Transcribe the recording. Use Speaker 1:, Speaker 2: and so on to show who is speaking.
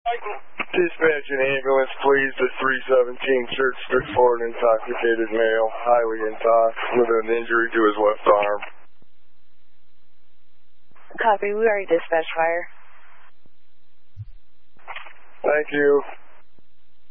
Speaker 1: Dispatch an ambulance, please, to 317 Church Street for an intoxicated male, highly intoxicated, with an injury to his left arm.
Speaker 2: Copy, we already dispatched fire.
Speaker 1: Thank you.